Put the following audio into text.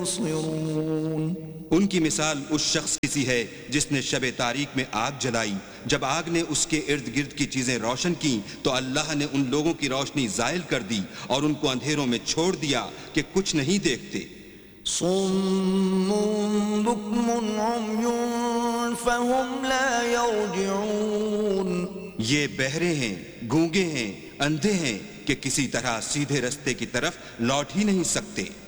يبصرون उनकी मिसाल उस शख्स की सी है जिसने शबे तारीक में आग जलाई। जब आग ने उसके इर्द गिर्द की चीजें रोशन की तो अल्लाह ने उन लोगों की रोशनी जायल कर दी और उनको अंधेरों में छोड़ दिया कि कुछ नहीं देखते। صم بكم عمي فهم لا يرجعون ये बहरे हैं, गूंगे हैं, अंधे हैं कि किसी तरह सीधे रास्ते की तरफ लौट ही नहीं सकते।